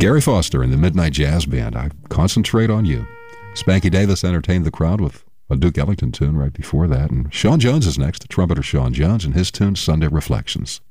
Gary Foster and the Midnight Jazz Band, I Concentrate on You. Spanky Davis entertained the crowd with a Duke Ellington tune right before that. And Sean Jones is next, trumpeter Sean Jones, and his tune Sunday Reflections.